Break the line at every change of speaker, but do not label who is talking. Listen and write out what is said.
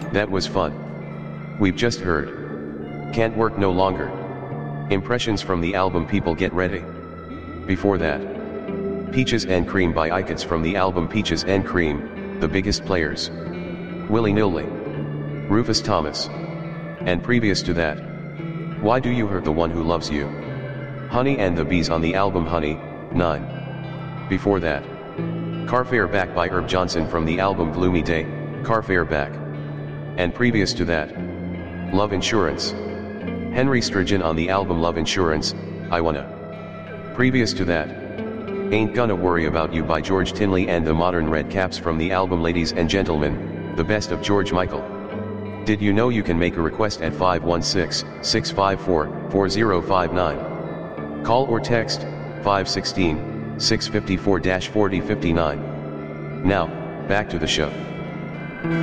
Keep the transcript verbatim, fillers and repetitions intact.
That was fun. We've just heard Can't Work No Longer. Impressions from the album People Get Ready. Before that, Peaches and Cream by Icats from the album Peaches and Cream, The Biggest Players. Willy Nilly. Rufus Thomas. And previous to that, Why Do You Hurt the One Who Loves You? Honey and the Bees on the album Honey, nine. Before that, Carfare Back by Herb Johnson from the album Gloomy Day, Carfare Back. And previous to that, Love Insurance. Henry Sturgeon on the album Love Insurance, I Wanna. Previous to that, Ain't Gonna Worry About You by George Tinley and the Modern Redcaps from the album Ladies and Gentlemen, The Best of George Michael. Did you know you can make a request at five one six, six five four, four zero five nine? Call or text, five one six, six five four, four zero five nine. Now, back to the show.